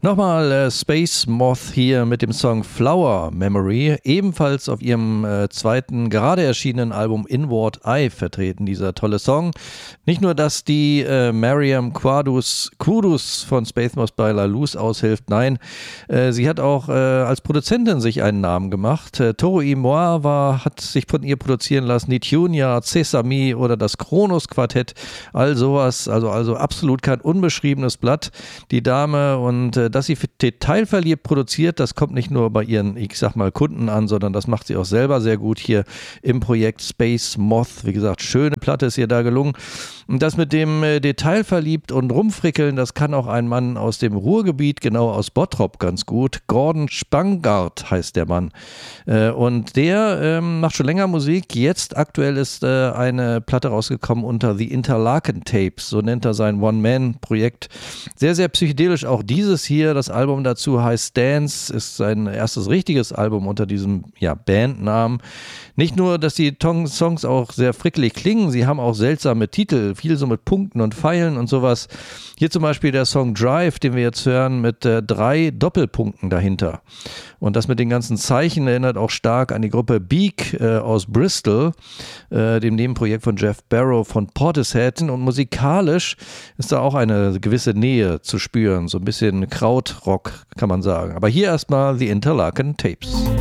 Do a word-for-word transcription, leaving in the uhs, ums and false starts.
Nochmal äh, Space Moth hier mit dem Song Flower Memory, ebenfalls auf ihrem äh, zweiten, gerade erschienenen Album Inward Eye vertreten, dieser tolle Song. Nicht nur, dass die äh, Mariam Quadus, Kudus von Space Moth bei La Luz aushilft, nein, äh, sie hat auch äh, als Produzentin sich einen Namen gemacht. Äh, Toro y Moi war, hat sich von ihr produzieren lassen, die Tunia, Sesame oder das Kronos Quartett, all sowas, also, also absolut kein unbeschriebenes Blatt, die Dame, und äh, dass sie detailverliebt produziert, das kommt nicht nur bei ihren, ich sag mal, Kunden an, sondern das macht sie auch selber sehr gut hier im Projekt Space Moth. Wie gesagt, schöne Platte ist ihr da gelungen. Und das mit dem äh, Detailverliebt und Rumfrickeln, das kann auch ein Mann aus dem Ruhrgebiet, genau aus Bottrop, ganz gut. Gordon Spangart heißt der Mann. Äh, und der ähm, macht schon länger Musik. Jetzt aktuell ist äh, eine Platte rausgekommen unter The Interlaken Tapes, so nennt er sein One-Man-Projekt. Sehr, sehr psychedelisch auch dieses hier. Das Album dazu heißt Dance, ist sein erstes richtiges Album unter diesem ja, Bandnamen. Nicht nur, dass die Tong- Songs auch sehr frickelig klingen, sie haben auch seltsame Titel, viel so mit Punkten und Pfeilen und sowas. Hier zum Beispiel der Song Drive, den wir jetzt hören, mit äh, drei Doppelpunkten dahinter. Und das mit den ganzen Zeichen erinnert auch stark an die Gruppe Beak äh, aus Bristol, äh, dem Nebenprojekt von Jeff Barrow von Portishead. Und musikalisch ist da auch eine gewisse Nähe zu spüren, so ein bisschen Krautrock kann man sagen. Aber hier erstmal The Interlaken Tapes.